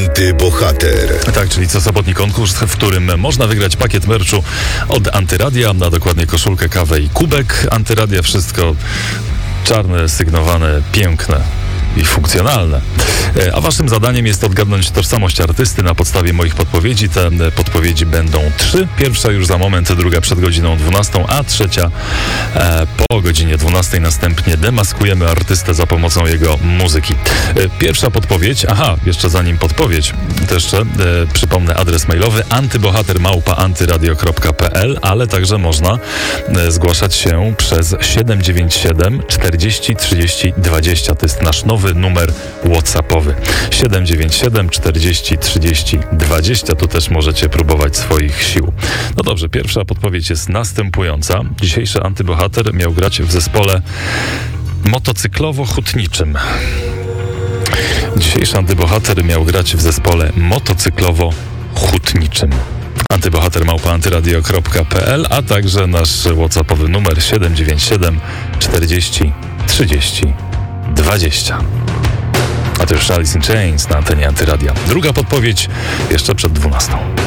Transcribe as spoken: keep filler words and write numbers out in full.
Antybohater. Tak, czyli co sobotni konkurs, w którym można wygrać pakiet merchu od Antyradia, a dokładnie koszulkę, kawę i kubek Antyradia. Wszystko czarne, sygnowane, piękne i funkcjonalne. A waszym zadaniem jest odgadnąć tożsamość artysty na podstawie moich podpowiedzi. Te podpowiedzi będą trzy. Pierwsza już za moment, druga przed godziną dwunastą, a trzecia e, po godzinie dwunastej. Następnie demaskujemy artystę za pomocą jego muzyki. E, pierwsza podpowiedź, aha, jeszcze zanim podpowiedź, to jeszcze e, przypomnę adres mailowy antybohater małpa antyradio kropka p l, ale także można e, zgłaszać się przez siedem dziewięć siedem czterdzieści trzydzieści dwadzieścia. To jest nasz nowy numer WhatsAppowy. siedem dziewięć siedem czterdzieści trzydzieści dwadzieścia. Tu też możecie próbować swoich sił. No dobrze, pierwsza podpowiedź jest następująca. Dzisiejszy antybohater miał grać w zespole motocyklowo-hutniczym. Dzisiejszy antybohater miał grać w zespole motocyklowo-hutniczym. Antybohater małpa antyradio kropka p l, a także nasz WhatsAppowy numer siedem dziewięć siedem czterdzieści trzydzieści dwadzieścia. A to już Alice in Chains na antenie Antyradia. Druga podpowiedź jeszcze przed dwunastą.